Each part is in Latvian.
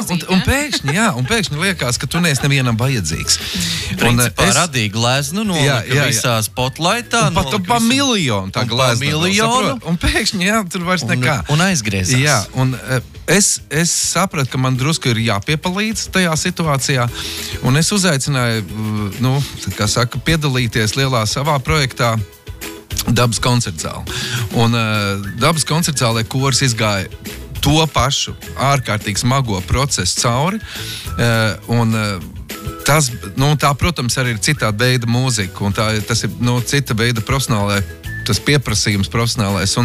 un pēkšņi liekas, ka tu neesi nevienam vajadzīgs. Principā radīja gleznu, nolika visā spotlightā. Un pat pa miljonu tā glezna. Un pēkšņi, tur vairs nekā. Un aizgriezās. Jā, un es sapratu, ka man drusku ir jāpiepalīdz tajā situācijā, un es uzaicināju, kā saka, piedalīties lielā savā projektā Dabas koncertzāle. Un Dabas koncertzālē koris izgāja to pašu ārkārtīgi smago procesu cauri, un tā, protams, arī ir citāda veida mūzika, un tas ir cita veida tas pieprasījums profesionālais,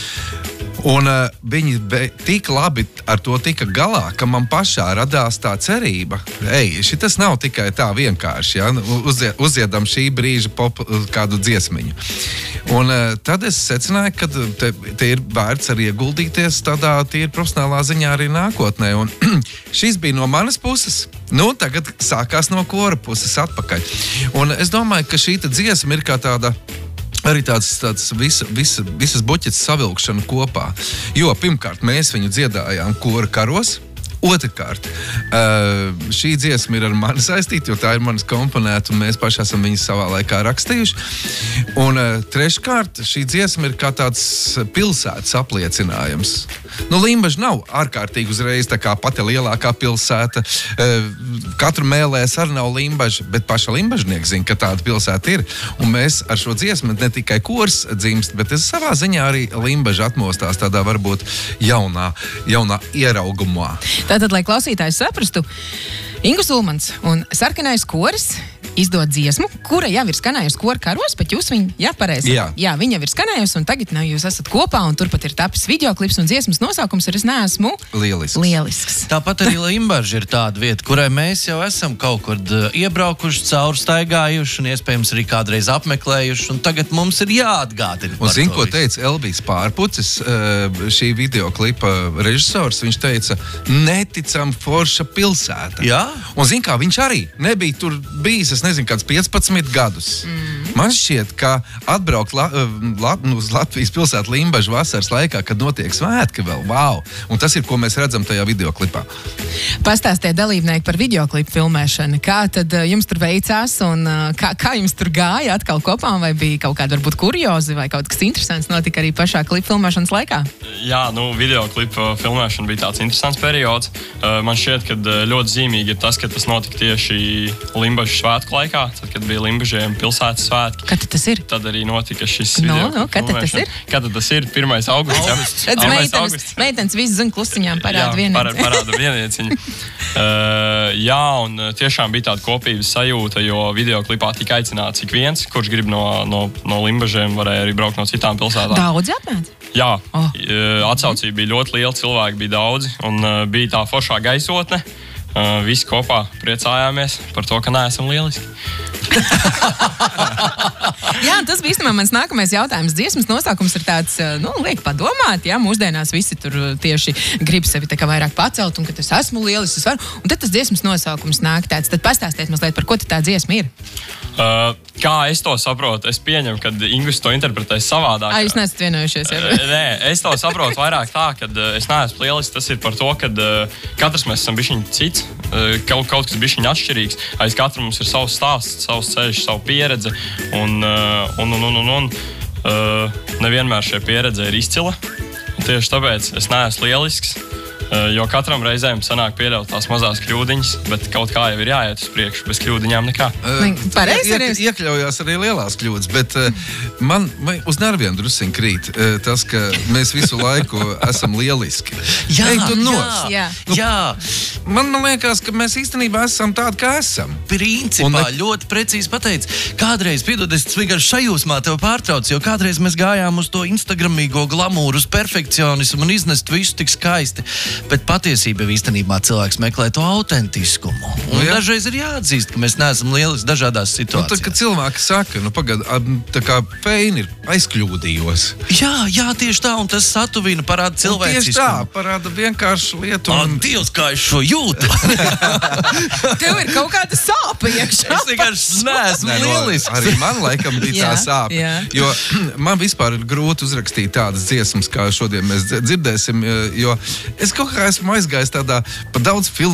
un viņi tik labi ar to tika galā, ka man pašā radās tā cerība. Šitas nav tikai tā vienkārši, ja? Uzdziedam šī brīža kādu dziesmiņu. Un tad es secināju, ka te ir vērts arī ieguldīties tādā tīri profesionālā ziņā arī nākotnē. Un šis bija no manas puses. Tagad sākās no kora puses atpakaļ. Un es domāju, ka šī dziesma ir kā tāda arī tāds visas buķetes savilkšana kopā. Jo pirmkārt mēs viņu dziedājām kora karos. Otrkārt, šī dziesma ir ar mani saistīta, jo tā ir manas komponēta, un mēs paši esam viņu savā laikā rakstījuši. Un treškārt, šī dziesma ir kā tāds pilsētas apliecinājums. Limbaža nav ārkārtīgi uzreiz tā kā pati lielākā pilsēta. Katru mēlēs arī nav Limbaža, bet paša limbažnieki zina, ka tāda pilsēta ir. Un mēs ar šo dziesmu ne tikai kors dzimst, bet es savā ziņā arī Limbaža atmostās tādā varbūt jaunā ieraugumā. Tātad, lai klausītājs saprastu, Ingus Ulmans un Sarkanais koris izdod dziesmu, kura jau ir skanējusi kora karos, bet jūs viņu, pareizi. Jā, viņa jau ir skanējusi, un tagad jūs esat kopā, un turpat ir tapis videoklips, un dziesmas nosaukums ir Es neesmu lielisks. Tāpat arī Limbaža ir tāda vieta, kurai mēs jau esam kaut kur iebraukuši, caurstaigājuši, un iespējams arī kādreiz apmeklējuši, un tagad mums ir jāatgādina. Un zin, ko teica Elvijs Pārpucis, šī videoklipa režisors, viņš teica, neticam forša pilsēta. Jā? Un zin, kā viņš arī nebija tur bijis, es nezinu, kāds 15 gadus. Man šķiet, ka atbraukt uz Latvijas pilsētu Limbažu vasaras laikā, kad notiek svētki vēl, wow! Un tas ir, ko mēs redzam tajā videoklipā. Pastāstiet dalībnieki par videoklipu filmēšanu. Kā tad jums tur veicās un kā jums tur gāja atkal kopā, vai bija kaut kāda varbūt kuriozi vai kaut kas interesants notika arī pašā klipa filmēšanas laikā? Jā, videoklipa filmēšana bija tāds interesants periods. Man šķiet, ka ļoti zīmīgi ir tas, ka tas notika tieši Limbažu svētku laikā, tad, kad bija Limbažiem pilsētas svētki. Kad tas ir? Tad arī notika šis video. Kad tas ir? Kad tas ir? 1. augusts. Redz, meitenes visu zin klusiņām parāda vienīciņu. Parāda vienīciņu. Jā, un tiešām bija tāda kopības sajūta, jo videoklipā tika aicināts ik viens, kurš grib no Limbažiem, varēja arī braukt no citām pilsētām. Daudzi atnāca? Jā, atsaucība bija ļoti liela, cilvēki bija daudzi, un bija tā foršā gaisotne. Visi kopā priecājāmies par to, ka neesam lieliski. Jā, tas bija īstenībā mans nākamais jautājums. Dziesmas nosaukums ir tāds, liek padomāt, jā, mūsdienās visi tur tieši grib sevi tā kā vairāk pacelt, un ka es esmu lielisks, es varu, un tad tas dziesmas nosaukums nāk tāds. Tad pastāstiet mazliet, par ko tā dziesma ir. Kā es to saprotu, es pieņemu, ka Ingus to interpretē savādāk. Jūs neesat vienojušies, jā? Nē, es to saprotu vairāk tā, ka es neesmu lielisks. Tas ir par to, ka katrs mēs esam bišķiņ cits, kaut kas bišķiņ atšķirīgs. Aiz katru mums ir savs stāsts, savs ceļš, savu pieredze, un nevienmēr šī pieredze ir izcila. Un tieši tāpēc es neesmu lielisks. Jo katram reizēm sanāk pieļaut tās mazās kļūdiņas, bet kaut kā jau ir jāiet uz priekšu, bez kļūdiņām nekā. Iekļaujās arī lielās kļūdas, bet man uz nerviem drusiņ krīt tas, ka mēs visu laiku esam lieliski. Jā. Man liekas, ka mēs īstenībā esam tādi, kā esam. Principā ļoti precīzi pateic. Kādreiz, piedod, es vienkārši šajūsmā tev pārtraucu, jo kādreiz mēs gājām uz to instagramīgo glamūru, uz perfekcionismu un iznest visu tik skaisti. Bet patiesībā īstenībā cilvēks meklē to autentiskumu. Un dažreiz ir jāatzīst, ka mēs neesam lieliski dažādās situācijās. Tad, kad cilvēki saka, tā kā feini ir, aizkļūdījos. Jā, tieši tā, un tas satuvina, parāda cilvēciskumu. Tieši tā, parāda vienkārši lietu. Dievs, kā es šo jūtu! Tev ir kaut kāda sāpe iekšā. Es vienkārši neesmu lielisks. Arī man laikam bija tā sāpe. Jo man vispār ir grūti uzrakstīt tādas dziesmas, kā šodien mēs dzirdēsim, jo es kaut kā esmu aizgājis tādā pa daudz filmu